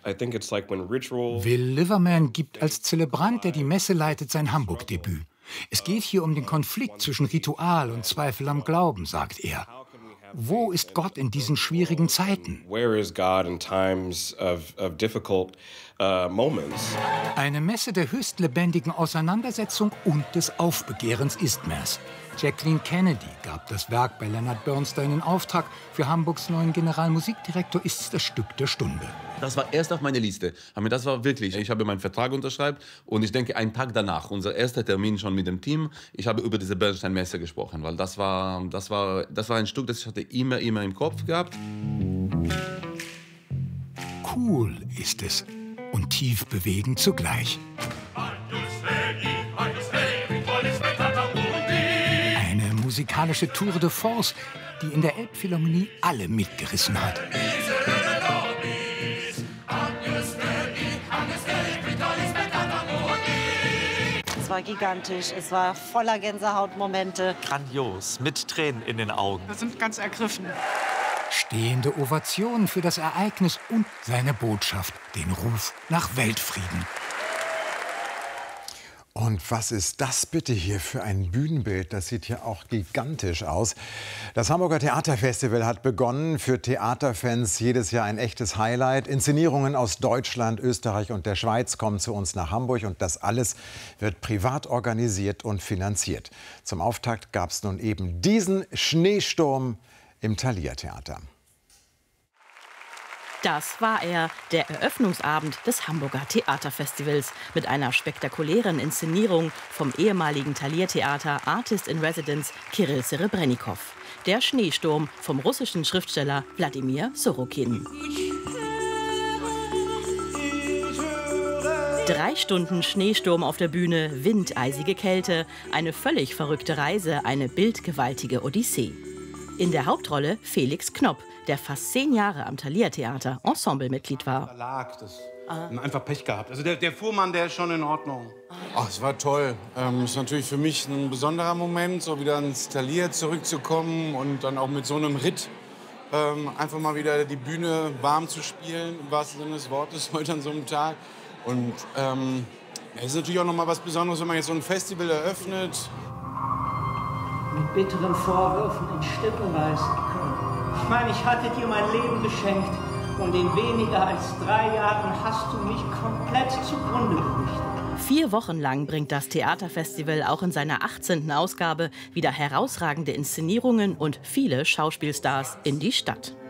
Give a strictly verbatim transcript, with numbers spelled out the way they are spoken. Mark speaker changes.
Speaker 1: Will Liverman gibt als Zelebrant, der die Messe leitet, sein Hamburg-Debüt. Es geht hier um den Konflikt zwischen Ritual und Zweifel am Glauben, sagt er. Wo ist Gott in diesen schwierigen Zeiten? Eine Messe der höchst lebendigen Auseinandersetzung und des Aufbegehrens ist Mass. Jacqueline Kennedy gab das Werk bei Leonard Bernstein in Auftrag. Für Hamburgs neuen Generalmusikdirektor ist es das Stück der Stunde.
Speaker 2: Das war erst auf meiner Liste. Aber das war wirklich, ich habe meinen Vertrag unterschreibt und ich denke, einen Tag danach, unser erster Termin schon mit dem Team, ich habe über diese Bernstein-Messe gesprochen, weil das war, das, war, das war ein Stück, das ich hatte immer, immer im Kopf gehabt.
Speaker 1: Cool ist es und tief bewegend zugleich. Eine musikalische Tour de force, die in der Elbphilharmonie alle mitgerissen hat.
Speaker 3: Es war gigantisch, es war voller Gänsehautmomente.
Speaker 4: Grandios, mit Tränen in den Augen.
Speaker 5: Wir sind ganz ergriffen.
Speaker 1: Stehende Ovationen für das Ereignis und seine Botschaft, den Ruf nach Weltfrieden.
Speaker 6: Und was ist das bitte hier für ein Bühnenbild? Das sieht ja auch gigantisch aus. Das Hamburger Theaterfestival hat begonnen. Für Theaterfans jedes Jahr ein echtes Highlight. Inszenierungen aus Deutschland, Österreich und der Schweiz kommen zu uns nach Hamburg. Und das alles wird privat organisiert und finanziert. Zum Auftakt gab es nun eben diesen Schneesturm im Thalia Theater.
Speaker 7: Das war er, der Eröffnungsabend des Hamburger Theaterfestivals mit einer spektakulären Inszenierung vom ehemaligen Thalia-Theater Artist in Residence Kirill Serebrennikov. Der Schneesturm vom russischen Schriftsteller Wladimir Sorokin. Drei Stunden Schneesturm auf der Bühne, Wind, eisige Kälte, eine völlig verrückte Reise, eine bildgewaltige Odyssee. In der Hauptrolle Felix Knopp, der fast zehn Jahre am Thalia-Theater Ensemblemitglied war.
Speaker 8: Verlag, das ah. einfach Pech gehabt. Also der, der Fuhrmann, der ist schon in Ordnung.
Speaker 9: Ach, es war toll. Ähm, ist natürlich für mich ein besonderer Moment, so wieder ins Thalia zurückzukommen und dann auch mit so einem Ritt ähm, einfach mal wieder die Bühne warm zu spielen, im wahrsten Sinne des Wortes, heute an so einem Tag. Und ähm, es ist natürlich auch noch mal was Besonderes, wenn man jetzt so ein Festival eröffnet.
Speaker 10: Mit bitteren Vorwürfen in Stücke reißen können. Ich meine, ich hatte dir mein Leben geschenkt und in weniger als drei Jahren hast du mich komplett zugrunde gerichtet.
Speaker 7: Vier Wochen lang bringt das Theaterfestival auch in seiner achtzehnten Ausgabe wieder herausragende Inszenierungen und viele Schauspielstars in die Stadt.